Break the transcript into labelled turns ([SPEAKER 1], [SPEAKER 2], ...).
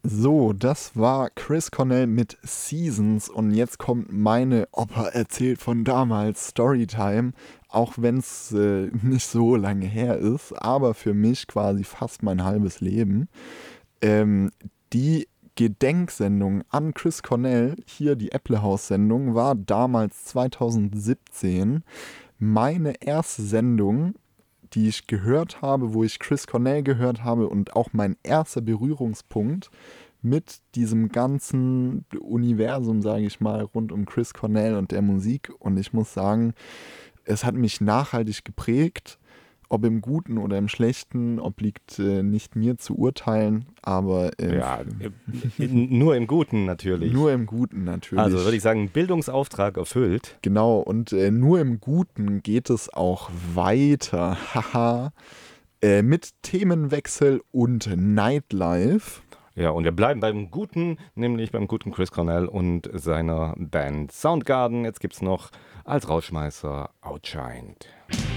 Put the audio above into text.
[SPEAKER 1] So, das war Chris Cornell mit Seasons und jetzt kommt meine Opa erzählt von damals Storytime, auch wenn es nicht so lange her ist, aber für mich quasi fast mein halbes Leben. Die Gedenksendung an Chris Cornell, hier die Äpplehaus-Sendung, war damals 2017 meine erste Sendung, die ich gehört habe, wo ich Chris Cornell gehört habe und auch mein erster Berührungspunkt mit diesem ganzen Universum, sage ich mal, rund um Chris Cornell und der Musik. Und ich muss sagen, es hat mich nachhaltig geprägt. Ob im Guten oder im Schlechten, obliegt nicht mir zu urteilen, aber
[SPEAKER 2] Ja, nur im Guten natürlich.
[SPEAKER 1] nur im Guten natürlich.
[SPEAKER 2] Also würde ich sagen, Bildungsauftrag erfüllt.
[SPEAKER 1] Genau, und nur im Guten geht es auch weiter. Haha. Mit Themenwechsel und Nightlife.
[SPEAKER 2] Ja, und wir bleiben beim Guten, nämlich beim guten Chris Cornell und seiner Band Soundgarden. Jetzt gibt's noch als Rausschmeißer Outshined.